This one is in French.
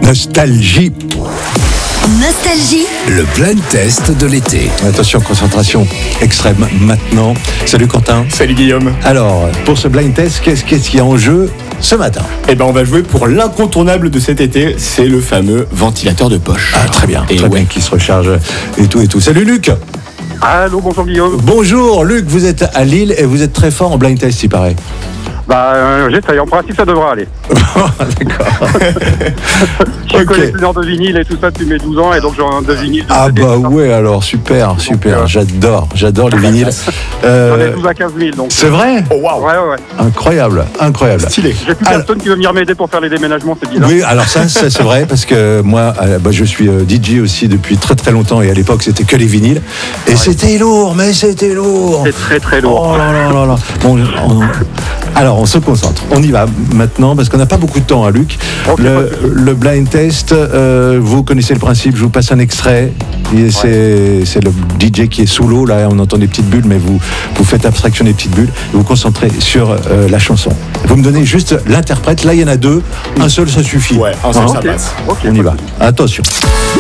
Nostalgie. Nostalgie. Le blind test de l'été. Attention, concentration extrême maintenant. Salut Quentin. Salut Guillaume. Alors, pour ce blind test, qu'est-ce qu'il y a en jeu ce matin? Eh ben, on va jouer pour l'incontournable de cet été, c'est le fameux ventilateur de poche. Ah, très bien, Et très bien, qui se recharge et tout. Salut Luc. Allô, bonjour Guillaume. Bonjour Luc, vous êtes à Lille et vous êtes très fort en blind test, il paraît. J'essaye, en principe ça devrait aller. D'accord. Je suis Ok. collectionneur de vinyle et tout ça depuis mes 12 ans et donc j'ai un de vinyle. Ah bah ouais, alors super, j'adore les vinyles. J'en ai 12 à 15 000 donc. C'est vrai? Oh waouh, Ouais. Incroyable. stylé. J'ai plus personne qui veut venir m'aider pour faire les déménagements, c'est bizarre. Oui, alors ça c'est vrai parce que moi, je suis DJ aussi depuis très très longtemps et à l'époque c'était que les vinyles et c'était lourd, mais c'était lourd. C'est très très lourd. Oh là. Bon, alors on se concentre. On y va maintenant parce qu'on n'a pas beaucoup de temps, hein, Luc. Ok, Le blind test, vous connaissez le principe. Je vous passe un extrait. Et c'est le DJ qui est sous l'eau. Là, on entend des petites bulles, mais vous faites abstraction des petites bulles. Et vous concentrez sur la chanson. Vous me donnez juste l'interprète. Là, il y en a deux. Un seul, ça suffit. Ouais, un seul, Hein? ça passe. Ok. On y va. Attention.